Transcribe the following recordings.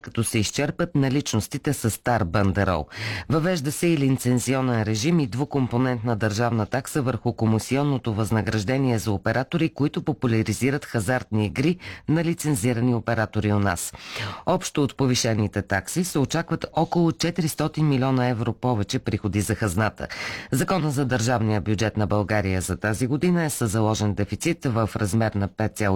като се изчерпат наличностите с стар бандерол. Въвежда се и лицензионен режим и двукомпонентна държавна такса върху комисионното възнаграждение за оператори, които популяризират хазартни игри на лицензирани оператори у нас. Общо от повишените такси се очакват около 400 милиона евро повече приходи за хазната. Закона за държавния бюджет на България за тази година е със заложен дефицит в размер на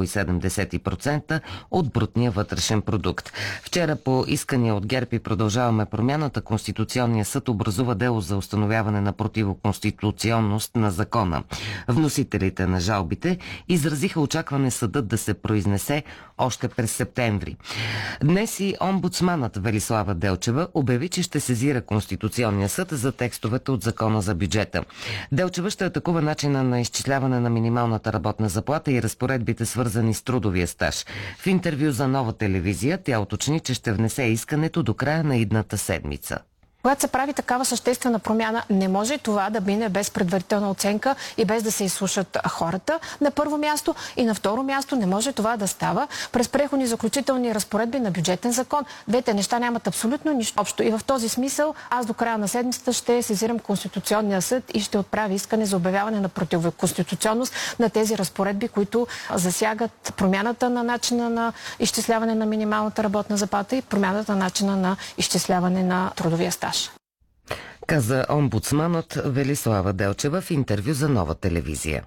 5,7% от брутния вътрешен продукт. Вчера по искания от ГЕРБ и Продължаваме промяната, Конституционният съд образува дело за установяване на противоконституционност на закона. Вносителите на жалбите изразиха очакване съдът да се произнесе още през септември. Днес и омбудсманът Велислава Делчева обяви, че ще сезира Конституционния съд за текстовете от закона за бюджета. Делчева ще атакува начина на изчисляване на минималната работна заплата и разпоредбите, свързани с трудовия стаж. В интервю за Нова телевизия тя уточни, че ще внесе искането до края на идната седмица. Когато се прави такава съществена промяна, не може това да мине без предварителна оценка и без да се изслушат хората на първо място, и на второ място не може това да става през преходни заключителни разпоредби на бюджетен закон. Двете неща нямат абсолютно нищо общо. И в този смисъл аз до края на седмицата ще сезирам Конституционния съд и ще отправя искане за обявяване на противоконституционност на тези разпоредби, които засягат промяната на начина на изчисляване на минималната работна заплата и промяната на начина на изчисляване на трудовия стаж. Каза омбудсманът Велислава Делчева в интервю за Нова телевизия.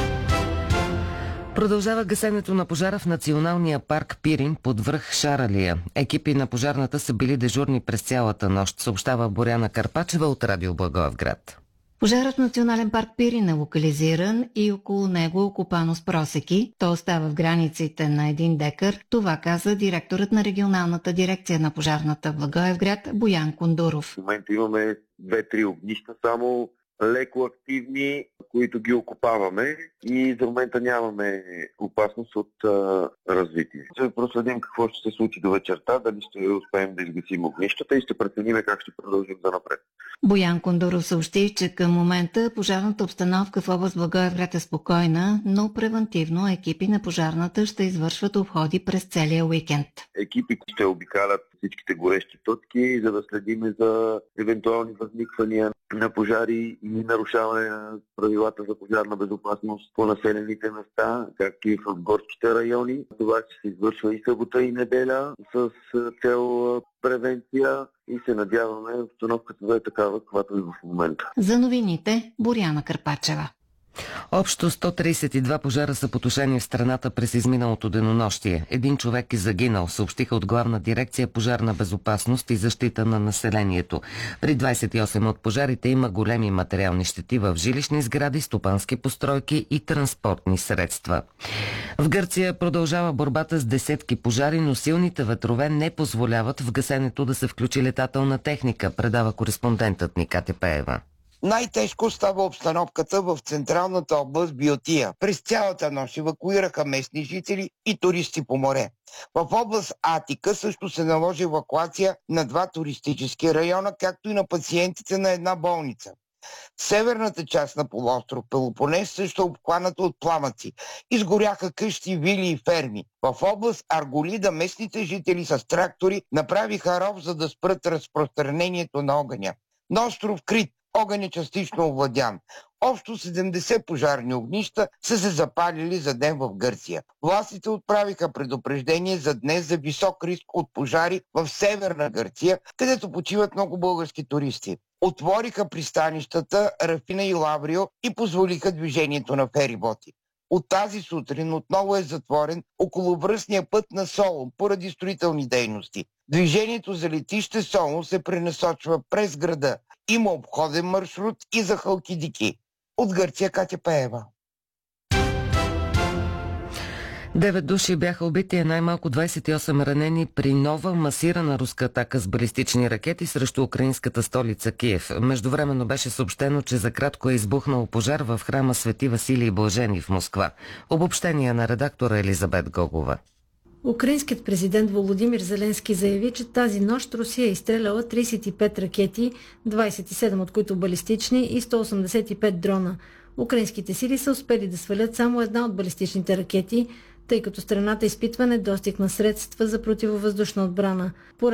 Продължава гасенето на пожара в Националния парк Пирин под връх Шаралия. Екипи на пожарната са били дежурни през цялата нощ, съобщава Боряна Карпачева от Радио Благоевград. Пожарът в Национален парк Пирин е локализиран и около него е окопано с просеки. То остава в границите на 1 декар. Това каза директорът на регионалната дирекция на пожарната в Благоевград Боян Кондуров. В момента имаме 2-3 огнища само, леко активни, които ги окопаваме и за момента нямаме опасност от развитие. Ще проследим какво ще се случи до вечерта, дали ще успеем да изгасим огнищата и ще преценим как ще продължим за напред. Боян Кондуров съобщи, че към момента пожарната обстановка в област Благоевград е спокойна, но превантивно екипи на пожарната ще извършват обходи през целия уикенд. Екипи ще обикалят всичките горещи точки, за да следим за евентуални възниквания на пожари и нарушаване на правилата за пожарна безопасност по населените места, както и в горските райони. Това ще се извършва и събота и неделя с цел превенция и се надяваме обстановката да е такава, каквато е в момента. За новините Боряна Карпачева. Общо 132 пожара са потушени в страната през изминалото денонощие. 1 човек е загинал, съобщиха от Главна дирекция пожарна безопасност и защита на населението. При 28 от пожарите има големи материални щети в жилищни сгради, стопански постройки и транспортни средства. В Гърция продължава борбата с десетки пожари, но силните ветрове не позволяват в гасенето да се включи летателна техника, предава кореспондентът ни Катя Пеева. Най-тежко става обстановката в централната област Биотия. През цялата нощ евакуираха местни жители и туристи по море. В област Атика също се наложи евакуация на 2 туристически района, както и на пациентите на една болница. Северната част на полуостров Пелопонес също е обхваната от пламъци. Изгоряха къщи, вили и ферми. В област Арголида местните жители с трактори направиха ров, за да спрат разпространението на огъня. На остров Крит огън е частично овладян. Общо 70 пожарни огнища са се запалили за ден в Гърция. Властите отправиха предупреждение за днес за висок риск от пожари в северна Гърция, където почиват много български туристи. Отвориха пристанищата Рафина и Лаврио и позволиха движението на фериботи. От тази сутрин отново е затворен околовръстния път на Солун поради строителни дейности. Движението за летище Солун се пренасочва през града. Има обходен маршрут и за Халкидики. От Гърция Катя Пеева. 9 души бяха убити и най-малко 28 ранени при нова масирана руска атака с балистични ракети срещу украинската столица Киев. Междувременно беше съобщено, че за кратко е избухнал пожар в храма Свети Василий Блажени в Москва. Обобщение на редактора Елизабет Гогова. Украинският президент Володимир Зеленски заяви, че тази нощ Русия е изстреляла 35 ракети, 27 от които балистични и 185 дрона. Украинските сили са успели да свалят само една от балистичните ракети, тъй като страната изпитва недостиг на средства за противовъздушна отбрана.